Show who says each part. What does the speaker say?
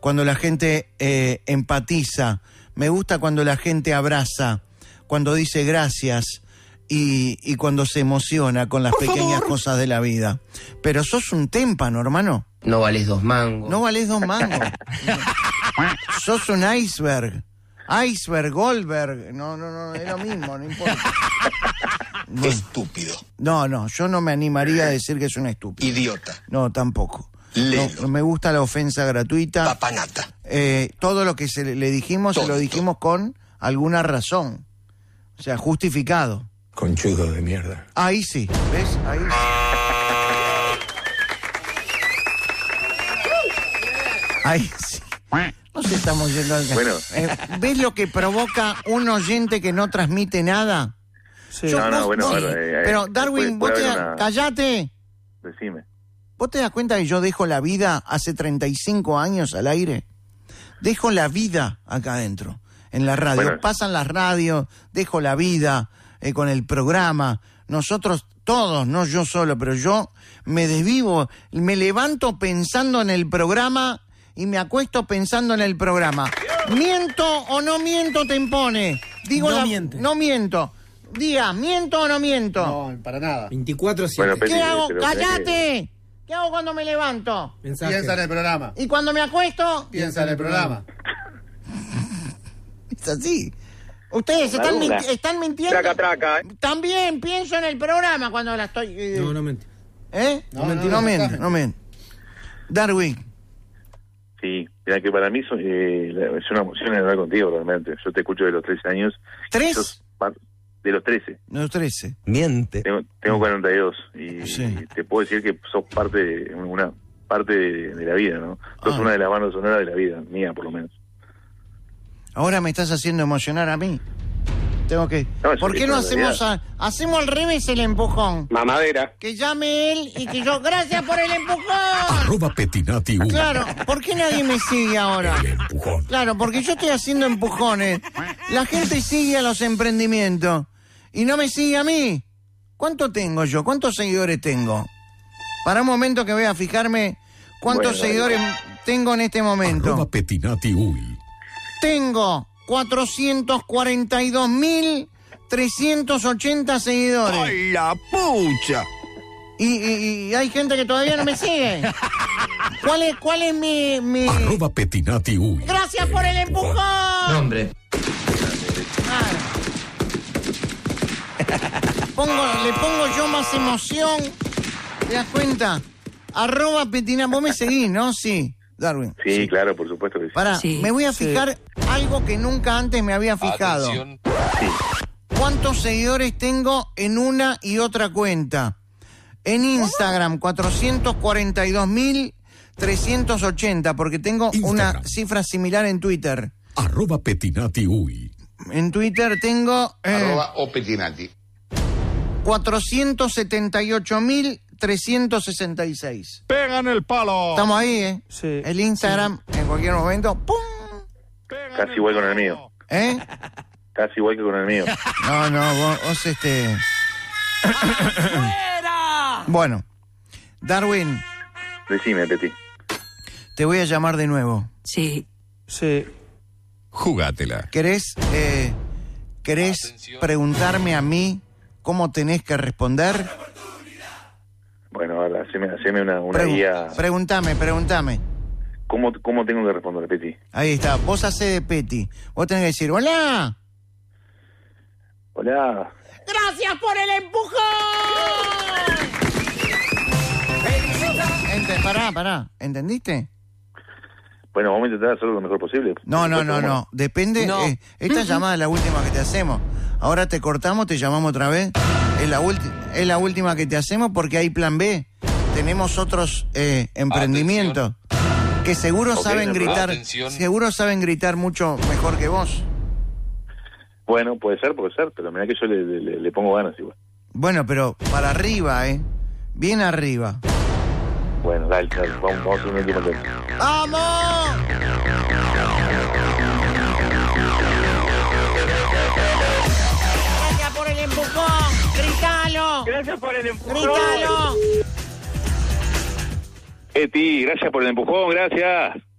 Speaker 1: cuando la gente empatiza, me gusta cuando la gente abraza, cuando dice gracias y cuando se emociona con las pequeñas cosas de la vida. Pero sos un témpano, hermano.
Speaker 2: No valés 2 mangos.
Speaker 1: No valés 2 mangos. Sos un iceberg. Iceberg, Goldberg. No, es lo mismo, no importa.
Speaker 3: Bueno. Estúpido.
Speaker 1: No, yo no me animaría a decir que es un estúpido.
Speaker 3: Idiota.
Speaker 1: No, tampoco. No me gusta la ofensa gratuita.
Speaker 3: Papanata.
Speaker 1: Todo lo que le dijimos, se lo dijimos con alguna razón. O sea, justificado.
Speaker 3: Conchudo de mierda.
Speaker 1: Ahí sí, ¿ves? Ahí sí. Ahí sí. Nos estamos yendo al...
Speaker 4: Bueno.
Speaker 1: ¿Ves lo que provoca un oyente que no transmite nada?
Speaker 4: Sí. Pero
Speaker 1: Darwin, vos callate.
Speaker 4: Decime.
Speaker 1: ¿Vos te das cuenta que yo dejo la vida hace 35 años al aire? Dejo la vida acá adentro, en la radio.
Speaker 4: Bueno.
Speaker 1: Pasan las radios, dejo la vida con el programa. Nosotros todos, no yo solo, pero yo me desvivo, me levanto pensando en el programa y me acuesto pensando en el programa. ¿Miento o no miento, Tempone? Digo
Speaker 5: no miente.
Speaker 1: No miento. Diga, ¿miento o no miento?
Speaker 5: No, para nada.
Speaker 2: 24/7.
Speaker 4: Bueno,
Speaker 1: ¿Qué hago? ¡Cállate! ¿Qué hago cuando me levanto?
Speaker 5: Mensaje. Piensa en el programa.
Speaker 1: ¿Y cuando me acuesto?
Speaker 5: Piensa en el programa.
Speaker 1: Es así. Ustedes están mintiendo.
Speaker 4: Traca.
Speaker 1: También pienso en el programa cuando la estoy...
Speaker 2: No mentí.
Speaker 1: ¿Eh? No miente. Darwin.
Speaker 4: Sí, mira que para mí es una emoción hablar contigo realmente. Yo te escucho de los 13 años.
Speaker 1: ¿3?
Speaker 4: De los 13.
Speaker 1: De los 13.
Speaker 2: Miente.
Speaker 4: Tengo 42 y
Speaker 1: Sí.
Speaker 4: te puedo decir que sos una parte de la vida, ¿no? Sos una de las bandas sonoras de la vida, mía por lo menos.
Speaker 1: Ahora me estás haciendo emocionar a mí. Tengo que...
Speaker 4: No,
Speaker 1: ¿Por qué no hacemos al revés el empujón?
Speaker 4: Mamadera.
Speaker 1: Que llame él y que yo... ¡Gracias por el empujón!
Speaker 6: @Petinati 1.
Speaker 1: Claro, ¿por qué nadie me sigue ahora?
Speaker 6: El empujón.
Speaker 1: Claro, porque yo estoy haciendo empujones. La gente sigue a los emprendimientos y no me sigue a mí. ¿Cuánto tengo yo? ¿Cuántos seguidores tengo? Para un momento que voy a fijarme cuántos seguidores tengo en este momento.
Speaker 6: @Petinati 1.
Speaker 1: Tengo 442.380 seguidores.
Speaker 3: ¡Ay, la pucha!
Speaker 1: Y hay gente que todavía no me sigue. ¿Cuál es mi...?
Speaker 6: @Petinati 1.
Speaker 1: ¡Gracias por el empujón!
Speaker 2: No, hombre.
Speaker 1: Le pongo yo más emoción. ¿Te das cuenta? @Petinati. Vos me seguís, ¿no? Sí, Darwin.
Speaker 4: Sí, claro, por supuesto que sí.
Speaker 1: Pará,
Speaker 7: Sí,
Speaker 1: me voy a fijar algo que nunca antes me había fijado.
Speaker 3: Atención.
Speaker 4: Sí.
Speaker 1: ¿Cuántos seguidores tengo en una y otra cuenta? En Instagram, 442.380, porque tengo
Speaker 6: Instagram.
Speaker 1: una cifra similar en Twitter.
Speaker 6: @Petinati 1.
Speaker 1: En Twitter tengo
Speaker 3: @Petinati.
Speaker 1: 478.366.
Speaker 3: ¡Pegan el palo!
Speaker 1: Estamos ahí, ¿eh?
Speaker 5: Sí.
Speaker 1: El Instagram, en cualquier momento, ¡pum!
Speaker 4: Casi igual con el mío.
Speaker 1: ¿Eh?
Speaker 4: Casi igual que con el mío.
Speaker 1: No, vos Bueno, Darwin,
Speaker 4: Decime, Peti.
Speaker 1: te voy a llamar de nuevo.
Speaker 7: Sí.
Speaker 5: Sí.
Speaker 6: Jugátela.
Speaker 1: ¿Querés preguntarme a mí cómo tenés que responder?
Speaker 4: Bueno, ahora, haceme una guía.
Speaker 1: Pregúntame.
Speaker 4: ¿Cómo tengo que responder, Peti?
Speaker 1: Ahí está, vos hacés de Peti. Vos tenés que decir, ¡hola!
Speaker 4: Hola.
Speaker 1: ¡Gracias por el empujón! Pará, ¿entendiste?
Speaker 4: Bueno, vamos a intentar hacerlo lo mejor posible.
Speaker 1: No. Depende.
Speaker 2: No.
Speaker 1: Esta llamada es la última que te hacemos. Ahora te cortamos, te llamamos otra vez. Es la última que te hacemos porque hay plan B. Tenemos otros emprendimientos que seguro saben gritar.
Speaker 3: Atención.
Speaker 1: Seguro saben gritar mucho mejor que vos.
Speaker 4: Bueno, puede ser, pero mirá que yo le pongo ganas igual.
Speaker 1: Bueno, pero para arriba, bien arriba.
Speaker 4: Bueno, dale, vamos a hacer un último tema.
Speaker 1: ¡Vamos! Gracias por el empujón. ¡Grítalo!
Speaker 4: Gracias por el empujón.
Speaker 1: ¡Grítalo!
Speaker 4: Peti, gracias por el empujón, gracias.